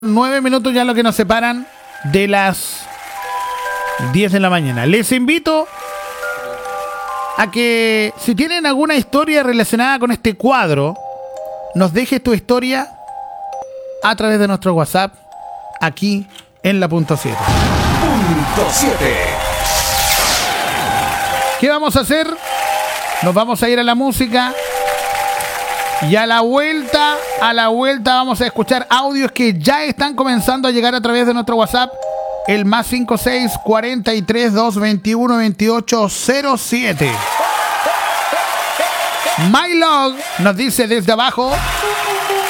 9 minutos ya lo que nos separan de las 10 de la mañana. Les invito a que si tienen alguna historia relacionada con este cuadro, nos dejes tu historia a través de nuestro WhatsApp aquí en la punto 7. Punto 7. ¿Qué vamos a hacer? Nos vamos a ir a la música. Y a la vuelta vamos a escuchar audios que ya están comenzando a llegar a través de nuestro WhatsApp, el más 56 43 221 28 07. My Love nos dice desde abajo: